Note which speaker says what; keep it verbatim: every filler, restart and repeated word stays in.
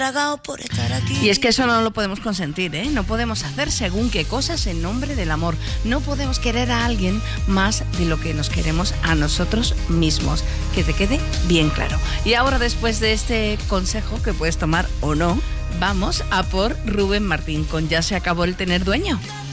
Speaker 1: Y es que eso no lo podemos consentir, ¿eh? No podemos hacer según qué cosas en nombre del amor. No podemos querer a alguien más de lo que nos queremos a nosotros mismos. Que te quede bien claro. Y ahora, después de este consejo que puedes tomar o no, vamos a por Rubén Martín con Ya se acabó el tener dueño.